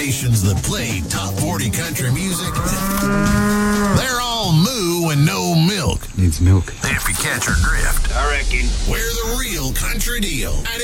stations that play top 40 country music, they're all moo and no milk. Needs milk. If you catch our drift. I reckon. We're the real country deal.